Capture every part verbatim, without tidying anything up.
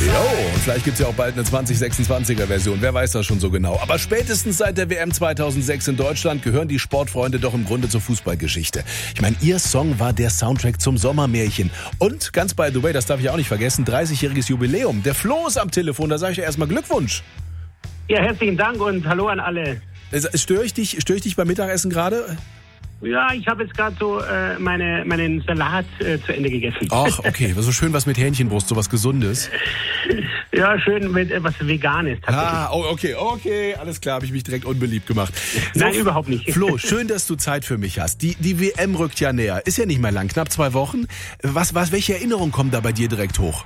Jo, und vielleicht gibt's ja auch bald eine zwanzig sechsundzwanziger Version, wer weiß das schon so genau. Aber spätestens seit der W M zweitausendsechs in Deutschland gehören die Sportfreunde doch im Grunde zur Fußballgeschichte. Ich meine, ihr Song war der Soundtrack zum Sommermärchen. Und, ganz by the way, das darf ich auch nicht vergessen, dreißigjähriges Jubiläum. Der Flo ist am Telefon, da sage ich dir erstmal Glückwunsch. Ja, herzlichen Dank und hallo an alle. Störe ich dich, störe ich dich beim Mittagessen gerade? Ja, ich habe jetzt gerade so äh, meine, meinen Salat äh, zu Ende gegessen. Ach, okay. So schön was mit Hähnchenbrust, so was Gesundes. Ja, schön mit etwas Veganes. Ah, oh, okay, okay. Alles klar, habe ich mich direkt unbeliebt gemacht. So, Nein, überhaupt nicht. Flo, schön, dass du Zeit für mich hast. Die, die W M rückt ja näher. Ist ja nicht mehr lang, knapp zwei Wochen. Was, was, welche Erinnerungen kommen da bei dir direkt hoch?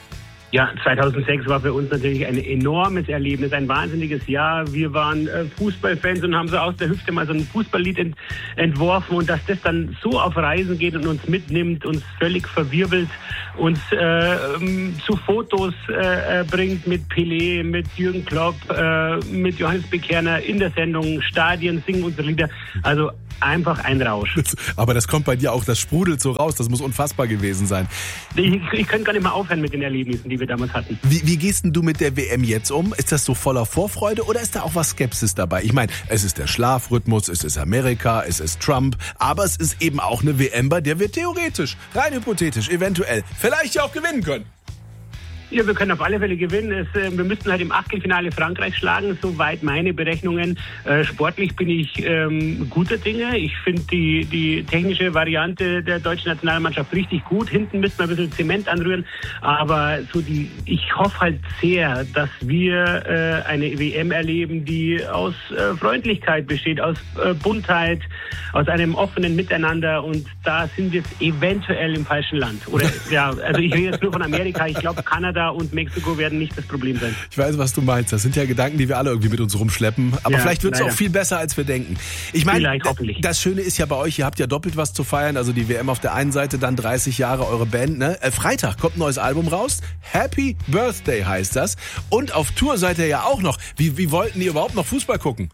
Ja, zweitausendsechs war für uns natürlich ein enormes Erlebnis, ein wahnsinniges Jahr. Wir waren äh, Fußballfans und haben so aus der Hüfte mal so ein Fußballlied ent- entworfen und dass das dann so auf Reisen geht und uns mitnimmt, uns völlig verwirbelt, uns äh, ähm, zu Fotos äh, bringt mit Pelé, mit Jürgen Klopp, äh, mit Johannes Bekerner in der Sendung, Stadien, singen unsere Lieder. Also einfach ein Rausch. Aber das kommt bei dir auch, das sprudelt so raus, das muss unfassbar gewesen sein. Ich, ich könnte gar nicht mal aufhören mit den Erlebnissen, die wir damals hatten. Wie, wie gehst denn du mit der W M jetzt um? Ist das so voller Vorfreude oder ist da auch was Skepsis dabei? Ich meine, es ist der Schlafrhythmus, es ist Amerika, es ist Trump, aber es ist eben auch eine W M, bei der wir theoretisch, rein hypothetisch, eventuell, vielleicht ja auch gewinnen können. Ja, wir können auf alle Fälle gewinnen. Es, äh, wir müssten halt im Achtelfinale Frankreich schlagen, soweit meine Berechnungen. Äh, sportlich bin ich ähm, guter Dinge. Ich finde die, die technische Variante der deutschen Nationalmannschaft richtig gut. Hinten müssten wir ein bisschen Zement anrühren. Aber so die, ich hoffe halt sehr, dass wir äh, eine W M erleben, die aus äh, Freundlichkeit besteht, aus äh, Buntheit, aus einem offenen Miteinander. Und da sind wir jetzt eventuell im falschen Land. Oder ja, also ich rede jetzt nur von Amerika. Ich glaube, Kanada und Mexiko werden nicht das Problem sein. Ich weiß, was du meinst. Das sind ja Gedanken, die wir alle irgendwie mit uns rumschleppen. Aber ja, vielleicht wird es auch leider. viel besser, als wir denken. Ich meine, das Schöne ist ja bei euch, ihr habt ja doppelt was zu feiern. Also die W M auf der einen Seite, dann dreißig Jahre eure Band. Ne? Äh, Freitag kommt ein neues Album raus. Happy Birthday heißt das. Und auf Tour seid ihr ja auch noch. Wie, wie wollten ihr überhaupt noch Fußball gucken?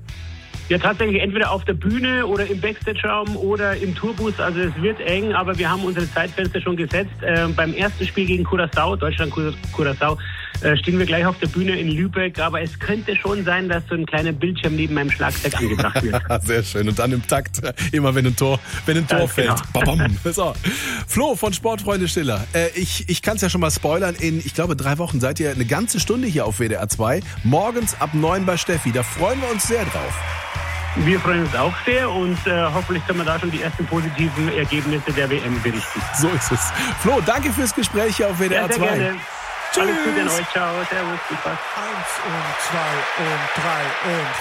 Ja, tatsächlich entweder auf der Bühne oder im Backstage-Raum oder im Tourbus. Also es wird eng, aber wir haben unsere Zeitfenster schon gesetzt. Äh, beim ersten Spiel gegen Curaçao, Deutschland-Curaçao, äh, stehen wir gleich auf der Bühne in Lübeck. Aber es könnte schon sein, dass so ein kleiner Bildschirm neben meinem Schlagzeug angebracht wird. Sehr schön. Und dann im Takt, immer wenn ein Tor, wenn ein Tor das fällt. Genau. So. Flo von Sportfreunde Stiller. Äh, ich ich kann es ja schon mal spoilern. In, ich glaube, drei Wochen seid ihr eine ganze Stunde hier auf W D R zwei. Morgens ab neun bei Steffi. Da freuen wir uns sehr drauf. Wir freuen uns auch sehr und äh, hoffentlich können wir da schon die ersten positiven Ergebnisse der W M berichten. So ist es. Flo, danke fürs Gespräch hier auf W D R zwei. Ja, sehr gerne. Tschüss. Alles Gute an euch. Ciao. Servus. Viel Spaß. Eins und zwei und drei und